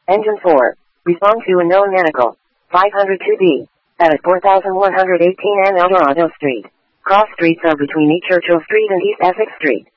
Engine 4. Respond to unknown medical. 502B. At 4118 and Eldorado Street. Cross streets are between East Churchill Street and East Essex Street.